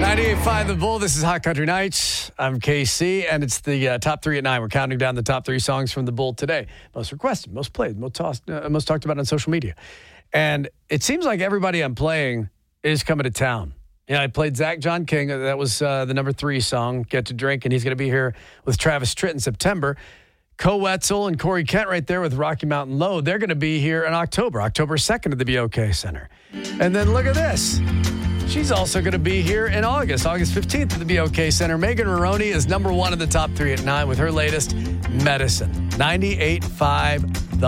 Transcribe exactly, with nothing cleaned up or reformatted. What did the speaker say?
ninety-eight point five The Bull. This is Hot Country Nights. I'm K C, and it's the uh, top three at nine. We're counting down the top three songs from The Bull today. Most requested, most played, most, tossed, uh, most talked about on social media. And it seems like everybody I'm playing is coming to town. You know, I played Zach John King. That was uh, the number three song, Get to Drink, and he's going to be here with Travis Tritt in September. Co Wetzel and Corey Kent right there with Rocky Mountain Low. They're going to be here in October, October second at the B O K Center. And then look at this. She's also going to be here in August, August fifteenth at the B O K Center. Megan Maroney is number one in the top three at nine with her latest, Medicine. ninety-eight point five